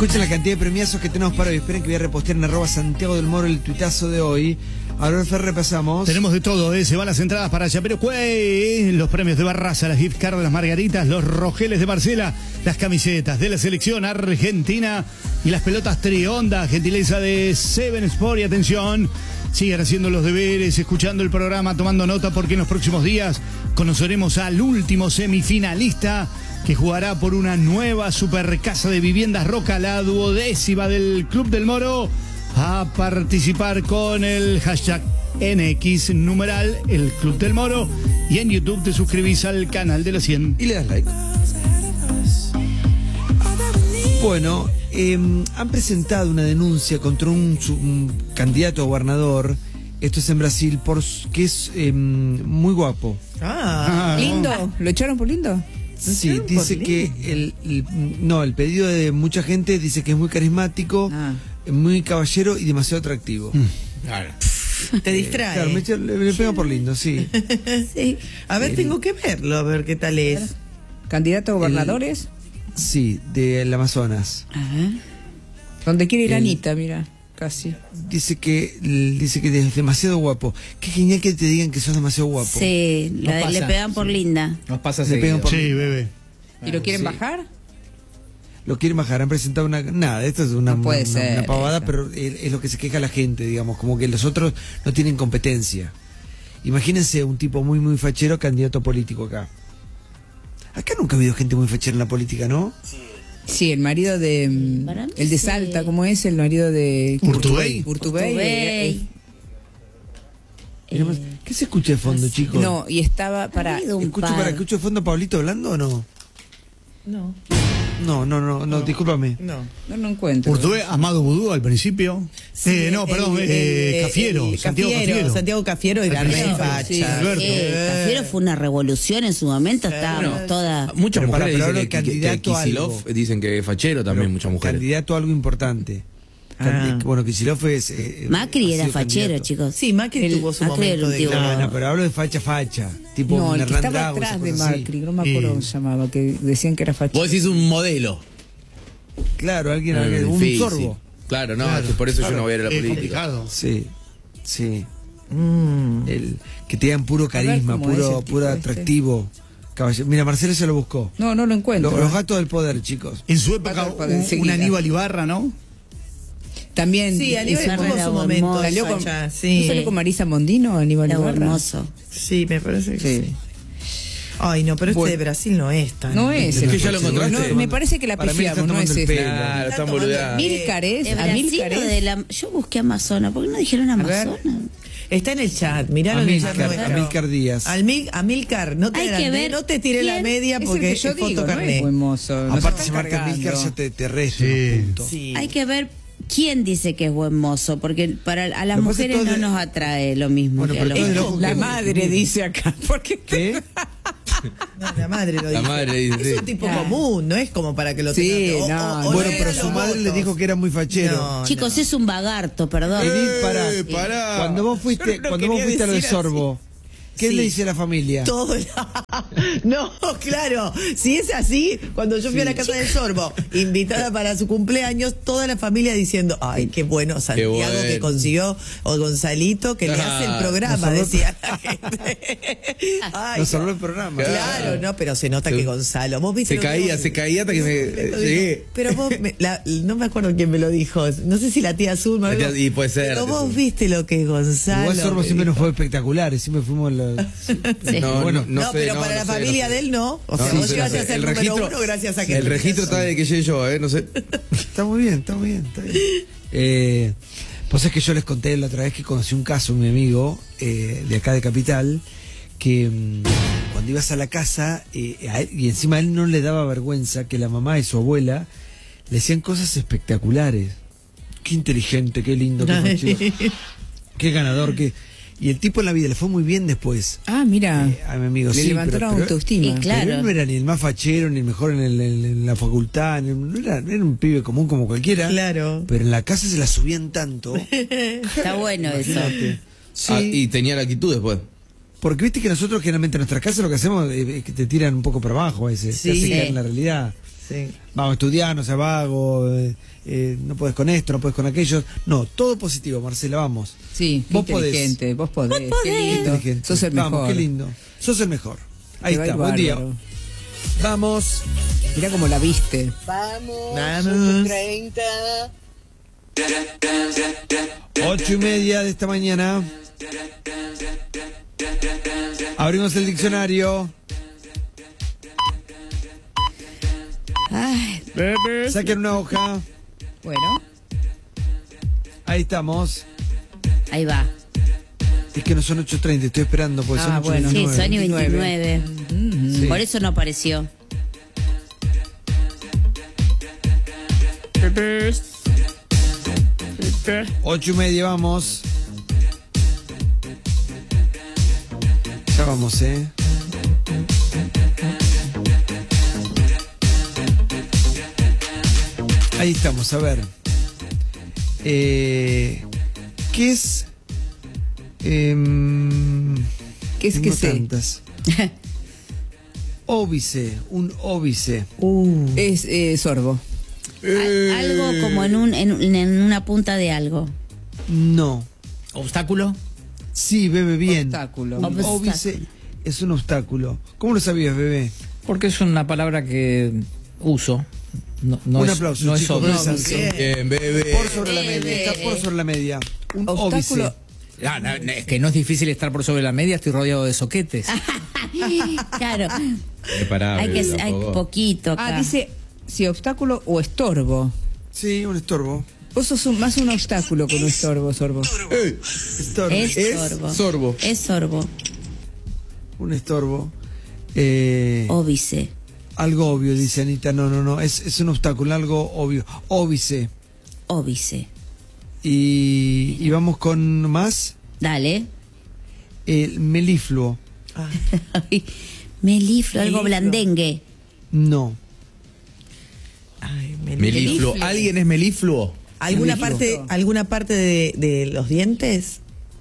Escuchen la cantidad de premiazos que tenemos para hoy. Esperen que voy a repostear en @Santiago del Moro el tuitazo de hoy. Ahora, Fer, repasamos. Tenemos de todo, se van las entradas para Chaperocuey, los premios de Barraza, las gift cards de las Margaritas, los rogeles de Marcela, las camisetas de la selección argentina y las pelotas Trionda, gentileza de Seven Sport. Y atención, sigan haciendo los deberes, escuchando el programa, tomando nota, porque en los próximos días conoceremos al último semifinalista que jugará por una nueva super casa de viviendas Roca, la 12ª del Club del Moro, a participar con el hashtag NX numeral el Club del Moro, y en YouTube te suscribís al canal de la 100 y le das like. Bueno, han presentado una denuncia contra un candidato a gobernador. Esto es en Brasil, que es muy guapo. ¿Lindo? ¿Lo echaron por lindo? Sí, dice que el pedido de mucha gente dice que es muy carismático, muy caballero y demasiado atractivo. Claro. Te distrae. Claro, le pega por lindo, sí. Sí. A ver, tengo que verlo, a ver qué tal es. ¿Candidato a gobernadores? Sí, del Amazonas. Donde quiere ir Anita, mira, casi. Dice que es demasiado guapo. Qué genial que te digan que sos demasiado guapo. Sí, le pegan por linda. Nos pasa Le pegan por Sí, bebé. ¿Y lo quieren sí. bajar? Lo quieren bajar, han presentado nada, esto es una pavada, eso. pero es lo que se queja la gente, digamos, como que los otros no tienen competencia. Imagínense un tipo muy, muy fachero, candidato político acá. Acá nunca ha habido gente muy fachera en la política, ¿no? Sí, el marido de... el de Salta, ¿cómo es? El marido de... Urtubey. Urtubey. ¿Qué se escucha de fondo, chicos? No, y estaba para... ¿Escucho de fondo a Pablito hablando o no? No. No, discúlpame. No encuentro. Urtubey, Amado Vudú al principio. Cafiero. Santiago Cafiero era re facha. Sí, Cafiero fue una revolución en su momento, estábamos todas... Muchas Pero mujeres para dicen hablar que candidato a Kicillof algo. dicen que es fachero también, muchas mujeres. Candidato a algo importante. Bueno, Kicillof es... Macri ha era sido fachero, candidato. chicos. Sí, Macri tuvo su Macri era momento un de tipo- gloria. No, pero hablo de facha. Tipo No, un el que Hernán estaba Drago, atrás esas de cosas así. Macri, no me acuerdo cómo se llamaba, que decían que era fachero. Vos decís un modelo. Claro, alguien un Difícil. sorbo. Claro, no, es que por eso yo no voy a ir a la política. Complicado. Sí. El que tengan puro carisma, cómo es el tipo puro este. atractivo. Caballero. Mira, Marcelo se lo buscó. No lo encuentro. Los gatos del poder, chicos. En su época, Para un enseguida. Aníbal Ibarra, ¿no? También... Sí, Aníbal Esa tuvo era su hermosa. momento. Salió con, facha, sí. ¿No salió con Marisa Mondino, Aníbal Era Ibarra? hermoso. Sí, me parece que sí. Ay, no, pero Bueno. de Brasil no es tan... No es. Es que ya lo encontraste. No, me parece que la Para mí le pifiamos, están no es tomando el ese. pelo. Claro, están tomando- boludeando. Amílcar es, ¿De Brasil Amílcar o es. de la...? Yo busqué Amazonas, ¿por qué no dijeron A ver. Amazonas? Está en el chat, mirá lo que ya Amílcar Díaz. Amílcar, no te Hay que agrandé, ver no te tiré la quién media Es el porque que es yo digo, no fotocarné. es buen mozo. no Aparte, se se está marca Amílcar, cargando. ya te resta Sí. unos puntos. Sí. Hay que ver quién dice que es buen mozo, porque a las Lo que pasa es mujeres todo no de- nos atrae lo mismo Bueno, que a pero los todo de hombres. loco La que- madre dice acá. Porque ¿Qué? No, la madre lo La dice. madre dice, Es sí. un tipo Claro. común, no es como para que lo Sí, tengan. no, Bueno, no pero eran su los madre le votos. dijo que era muy fachero. No, Chicos, no. es un vagarto, perdón. Pará. Cuando vos fuiste, Yo no cuando vos quería fuiste a lo de decir Sorbo, ¿qué Sí. le dice a la familia? Todo. No, claro. Si es así, cuando yo fui a la casa del Sorbo, invitada para su cumpleaños, toda la familia diciendo, ay, qué bueno Santiago bueno. que consiguió, o Gonzalito que le hace el programa, Nos decía la gente. Ay, Nos salvó el programa. Claro, no, pero se nota que Gonzalo, vos viste Se lo que caía vos- hasta que me llegué. Pero vos, no me acuerdo quién me lo dijo, no sé si la tía Zulma. La tía- algo, y puede ser, Pero tía vos Zulma. viste lo que Gonzalo. Igual Sorbo me siempre dijo. nos fue espectacular, siempre fuimos los... No, No, sé, pero para no la sé, familia no sé. de él no. O sea, No, vos sé, llegaste no a sé. ser el número uno gracias a que... El registro está de que llegué yo, no sé. Está muy bien. Pues es que yo les conté la otra vez que conocí un caso, mi amigo, de acá de Capital, que cuando ibas a la casa, a él, y encima a él no le daba vergüenza que la mamá y su abuela le decían cosas espectaculares. Qué inteligente, qué lindo, qué fachero, qué ganador, qué... Y el tipo en la vida le fue muy bien después. Ah, mira. A mi amigo, Le sí, levantó la autoestima. Y claro. Pero él no era ni el más fachero, ni el mejor en la facultad, no era un pibe común como cualquiera. Claro. Pero en la casa se la subían tanto. Está bueno eso. Imagínate. Sí, Y tenía la actitud después. porque viste que nosotros generalmente en nuestras casas lo que hacemos es que te tiran un poco para abajo a veces, Sí. te hacen caer en la realidad. Sí. Vamos a estudiar, no seas vago, no puedes con esto, no puedes con aquello. No, todo positivo, Marcela, vamos. Sí, Vos podés. inteligente, vos podés. Vos Qué podés. lindo. Inteligente. Sos el mejor. Vamos, qué lindo. Sos el mejor. Ahí Te va a está, ir buen día. bárbaro. Vamos. Mirá cómo la viste. Vamos. 8:30 de esta mañana. Abrimos el diccionario. Ay, Saquen una hoja. Bueno, Ahí estamos. ahí va. Es que no son 8:30, estoy esperando porque son 8:29. Sí, son y 29. Sí. Por eso no apareció. 8:30, vamos. Ya vamos, Ahí estamos, a ver. ¿Qué es? ¿qué es que Tengo sé? tantas. Óbice, un óbice. Es sorbo. Algo como en una punta de algo. No. ¿Obstáculo? Sí, bebé, bien. Obstáculo. Un Obstáculo. óbice es un obstáculo. ¿Cómo lo sabías, bebé? Porque es una palabra que uso. No Un es, aplauso, no es chicos. obvio. Gracias. Bien, bebé. Por sobre la media, está por sobre la media. Un Obstáculo. óbice. Ah, no, es que no es difícil estar por sobre la media, estoy rodeado de soquetes. Claro. Preparado, Hay que hay tampoco. poquito acá. Dice si obstáculo o estorbo. Sí, un estorbo. Vos sos más un obstáculo que un estorbo, sorbo. Estorbo. Es Es sorbo. sorbo. Es sorbo. Un estorbo. Óbice. Algo obvio, dice Anita. No. Es un obstáculo, algo obvio. Óbice. Óbice. Y vamos con más. Dale. El melifluo. Melifluo, algo Melifluo. blandengue. No. Ay, Melifluo. ¿Alguien es melifluo? ¿Alguna Melifluo. parte de los dientes?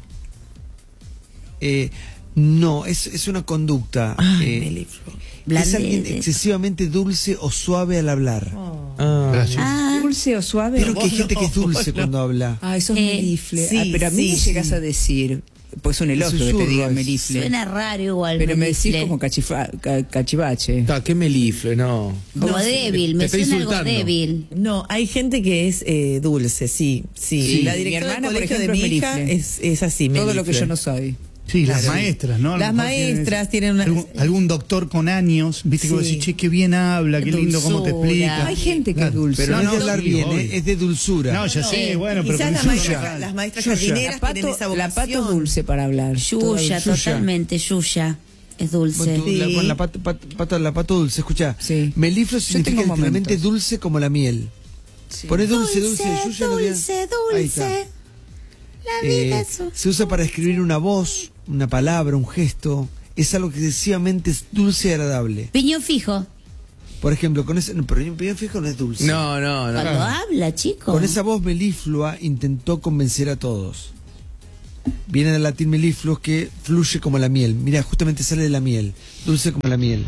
No, es una conducta. Melifluo. Es alguien Blandengue. excesivamente dulce o suave al hablar. Gracias. Ah, ¿Dulce o suave? Pero que hay gente que es dulce cuando habla. Ah, eso es melifle. sí, Pero a mí sí, me llegas a decir, pues es un elogio que te susurro diga es. melifle. suena raro igual. Pero me decís melifle. como cachivache. ¿Qué melifluo? No. Como débil, me te estoy suena algo insultando. débil. No, hay gente que es dulce, sí. Sí, La mi directora hermana, del por colegio ejemplo, de mi es hija melifle. es así, Todo lo que melifle. yo no soy. Sí, las Claro. maestras, ¿no? A lo Las mejor maestras tienen una... algún doctor con años, viste, que vos Sí. decís, che, qué bien habla, qué lindo cómo te Dulzura. explica. Hay gente que es Claro, dulce. Pero no, es de hablar sí, bien, obvio. es de dulzura. No, ya sé, bueno, pero Quizás con las maestras Yuya. jardineras tienen esa La vocación. pato es dulce para hablar. Yuya, Yuya. totalmente, Yuya. Es dulce. Bueno, tú, Sí. con la pato dulce, escucha. Sí. Melifluo Yo significa tengo literalmente momentos. dulce como la miel. Poné dulce, Yuya lo dirá. Ahí está. La vida es un- Se usa para escribir una voz, una palabra, un gesto. Es algo que excesivamente es dulce y agradable. Piñón fijo. Por ejemplo, con ese. No, pero bien fijo no es dulce. No. Cuando habla, chico. Con esa voz meliflua intentó convencer a todos. Viene del latín melifluo, que fluye como la miel. Mira, justamente sale de la miel. Dulce como la miel.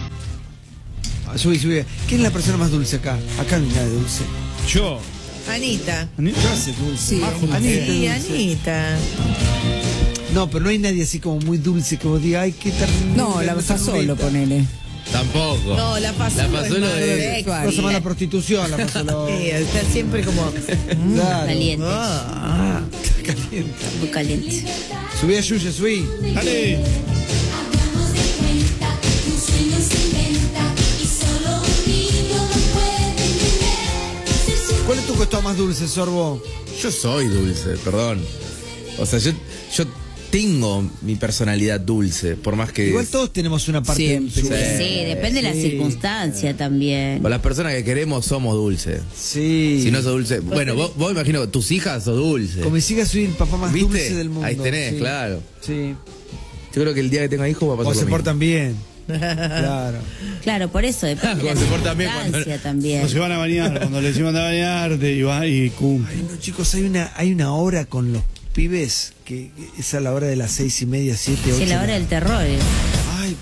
Subí. ¿Quién es la persona más dulce acá? Acá no hay nada de dulce. Yo. Anita. Yo hace dulce. Sí, Anita Sí, es dulce. Anita. No, pero no hay nadie así como muy dulce que vos digas, ay, qué tan. No, la solo, ponele. Tampoco. No, la Pazulo La Pazulo es más es- sexual. Cosa más la prostitución, la Pazulo. Está siempre como... Claro. Caliente. Ah. Caliente. Muy caliente. Subí a Yuya, subí. Dale. Hagamos de cuenta que un sueño se inventa y solo un niño lo puede entender. Ser su ¿Cuál es tu costado más dulce, Sorbo? Yo soy dulce, perdón. O sea, yo tengo mi personalidad dulce, por más que... Igual todos tenemos una parte Siempre. dulce. Sí, depende de la circunstancia también. Con las personas que queremos somos dulces. Sí. Si no sos dulce... Bueno, vos imagino, tus hijas sos dulces. Con mis hijas soy el papá más ¿Viste? dulce del mundo. Ahí tenés, Sí. claro. Sí. Yo creo que el día que tenga hijos va a pasar O lo se mismo. portan bien. Claro. Claro, por eso depende de Cuando la se portan bien, circunstancia cuando- también. Cuando se van a bañar, cuando les llevan a bañarte y va y cum. Ay, no, chicos, hay una hora con los pibes que es a la hora de las 6:30, 7, 8. Sí, la hora del terror. Ay, por favor.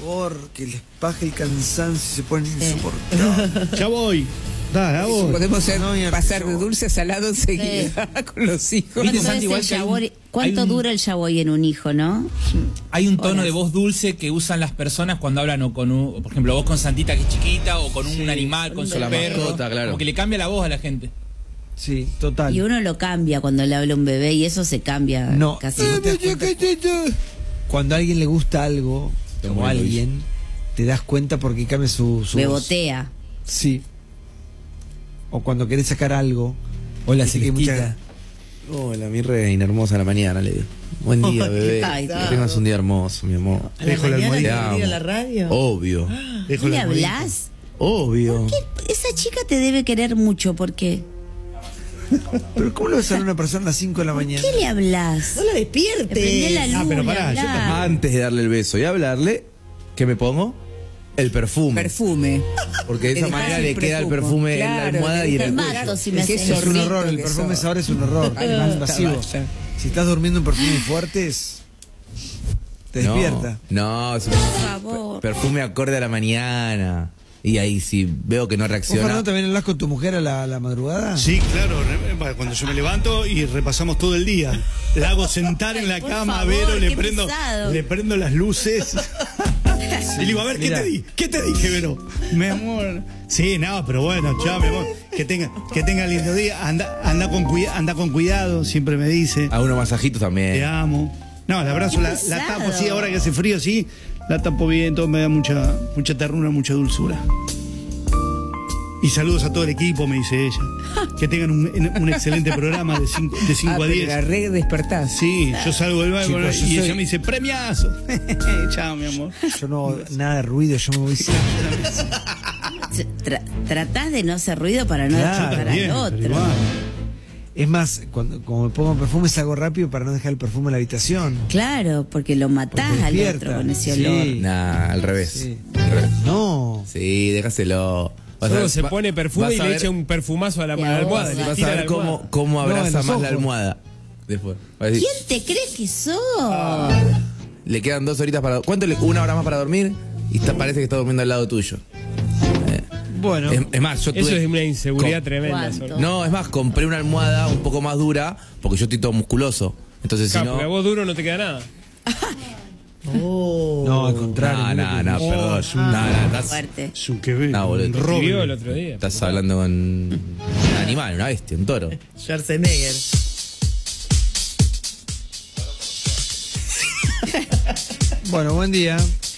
favor, que les baje el cansancio y se ponen insoportables. Ya voy. Dale, a vos. Podemos pasar de yo- dulce a salado enseguida con los hijos. ¿Viste, ¿Cuánto, Santi, es igual el que hay un- yaboy? ¿Cuánto hay un- dura el yaboy en un hijo, no? Hay un tono Horas. de voz dulce que usan las personas cuando hablan o con un, por ejemplo, vos con Santita que es chiquita o con un animal, con su la perro. mascota, claro. Como que le cambia la voz a la gente. Sí, total. Y uno lo cambia cuando le habla a un bebé y eso se cambia No, casi. ¿no te das cuenta? Cuando a alguien le gusta algo, Te o a muero, alguien, te das cuenta porque cambia su voz. Bebotea. Sí. O cuando querés sacar algo. Hola, viste que hay Celestita. Hola, mi reina hermosa a la mañana, le digo. Buen día, bebé. Ay, Que tengas un día hermoso, mi amor. ¿A la Dejo la mañana almohadilla. que diga la radio? Obvio. Dejo ¿No le la almohadilla. hablas? Obvio. Esa chica te debe querer mucho porque... Pero ¿cómo le vas a hablar a una persona a las 5 de la mañana? ¿Qué le hablas? No la Le prendé despiertes. la luz, pero le pará, yo hablás. Antes de darle el beso y hablarle, ¿qué me pongo? El perfume. Perfume. Porque de Le esa dejás manera el le queda el perfume. perfume en la Claro, almohada le y en Te el dejás- cuello. mato si me Qué haces Es un zorrito horror, el que perfume sos. ahora es un horror. Ay, Es basta, invasivo. basta. Si estás durmiendo en perfumes fuertes, te despierta. No, es un favor. perfume acorde a la mañana. Y ahí si veo que no ¿Vos, reacciona. Fernando, también hablas con tu mujer a la madrugada? Sí, claro, cuando yo me levanto y repasamos todo el día. La hago sentar en la Por cama, favor, Vero, qué pesado. le prendo las luces. Y le digo, a ver, ¿qué Mirá. te di? ¿Qué te dije, Vero? Mi amor. Sí, no, pero bueno, chao, mi amor. Que tenga lindo día. Anda con cuidado, siempre me dice. A unos masajitos Te también. amo. No, la abrazo, Qué la pesado. tapo así, ahora que hace frío así, la tapo bien, todo me da mucha ternura, mucha dulzura. Y saludos a todo el equipo, me dice ella. Que tengan un excelente programa de 5 Ah, a pero 10. la re despertás. Sí, yo salgo del baño Chicos, yo y soy- ella me dice, ¡premiazo! Chao, mi amor. Yo no, nada de ruido, yo me voy siempre a la mesa. Tratás de no hacer ruido para no Claro, despertar al Bien, pero otro. igual. Es más, como me pongo perfume, salgo rápido para no dejar el perfume en la habitación. Claro, porque lo matás Porque al despierta. otro con ese Sí. olor. Nah, al revés. Sí. Al revés. No. Sí, déjaselo. Vas a Solo ver- se va- pone perfume vas y a le ver- echa un perfumazo a la Y almohada. a le vos, Vas tira a la ver almohada. cómo No, en abraza los más la ojos. almohada. Después. Va a decir, ¿Quién te crees que sos? le quedan 2 horitas para. ¿Cuánto le? 1 hora más para dormir y parece que está durmiendo al lado tuyo. Bueno, Es más, yo Eso tuve. es una inseguridad com- tremenda. ¿Cuánto? Sol. No, es más, compré una almohada un poco más dura porque yo estoy todo musculoso. Entonces, si Claro, no. porque a vos duro no te queda nada. no, al contrario. No, mira no, que- perdón. Estás, Fuerte. Es un que ve. No, boludo. un Escribió el roble. otro día. estás hablando con un animal, una bestia, un toro. Schwarzenegger. Bueno, buen día.